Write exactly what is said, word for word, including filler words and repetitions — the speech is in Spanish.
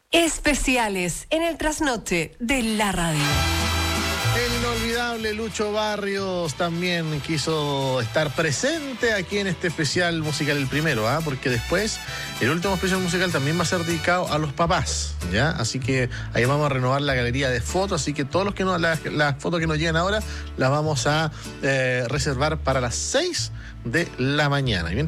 Especiales en el trasnoche de la radio. El inolvidable Lucho Barrios también quiso estar presente aquí en este especial musical, el primero, ¿ah? Porque después el último especial musical también va a ser dedicado a los papás, ¿ya? Así que ahí vamos a renovar la galería de fotos, así que todos los que no, las, las fotos que nos llegan ahora las vamos a eh, reservar para las seis de la mañana. Y